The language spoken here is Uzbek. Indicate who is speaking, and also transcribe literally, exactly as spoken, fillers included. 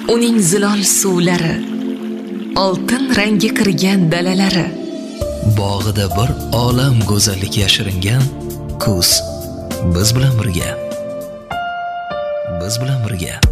Speaker 1: uning zilol suvlari, oltin rangi kirgan dalalari,
Speaker 2: bog'ida bir olam go'zallik yashiringan kuz biz bilan birga biz bilan birga